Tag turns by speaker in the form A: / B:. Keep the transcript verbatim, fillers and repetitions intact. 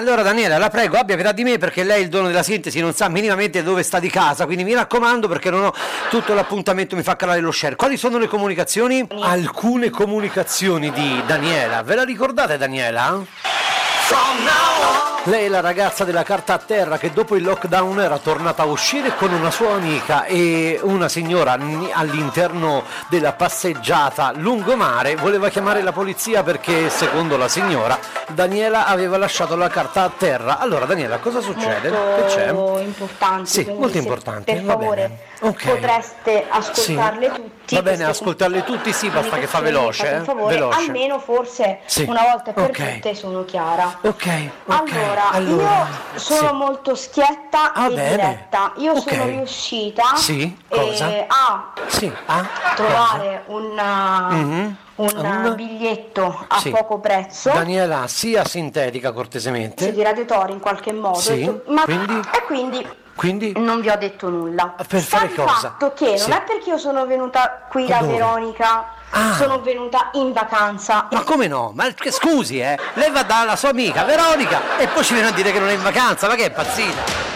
A: Allora Daniela, la prego, abbia pietà di me perché lei il dono della sintesi non sa minimamente dove sta di casa, quindi mi raccomando perché non ho tutto l'appuntamento, mi fa calare lo share. Quali sono le comunicazioni? Alcune comunicazioni di Daniela, ve la ricordate Daniela? Lei è la ragazza della carta a terra che dopo il lockdown era tornata a uscire con una sua amica e una signora all'interno della passeggiata lungomare voleva chiamare la polizia perché secondo la signora Daniela aveva lasciato la carta a terra. Allora Daniela, cosa succede?
B: Molto
A: che c'è?
B: importante.
A: Sì, molto
B: se
A: importante.
B: Per
A: va
B: favore,
A: bene. Okay.
B: potreste ascoltarle
A: Sì.
B: tutti.
A: Va bene,
B: queste
A: ascoltarle tutti, sì, basta che fa veloce.
B: Per
A: Eh?
B: favore,
A: veloce.
B: almeno forse
A: Sì.
B: una volta per
A: Ok.
B: tutte sono chiara.
A: Ok, ok.
B: Allora,
A: allora,
B: io sono
A: sì.
B: molto schietta
A: Ah,
B: e
A: bene.
B: diretta. Io
A: Ok.
B: sono riuscita
A: Sì,
B: eh,
A: cosa?
B: a
A: Sì, ah,
B: trovare un,
A: Mhm.
B: un
A: Un-
B: biglietto a
A: Sì.
B: poco prezzo.
A: Daniela, sia sintetica cortesemente.
B: Se tiratetori in qualche modo.
A: Sì,
B: Ma,
A: quindi?
B: E quindi
A: Quindi?
B: non vi ho detto nulla.
A: Per
B: Sta
A: fare
B: di
A: cosa?
B: fatto che
A: Sì.
B: non è perché io sono venuta qui da
A: Dove?
B: Veronica,
A: Ah.
B: sono venuta in vacanza.
A: Ma come no? Ma che- scusi, eh? Lei va dalla sua amica Veronica e poi ci viene a dire che non è in vacanza, ma che è impazzita?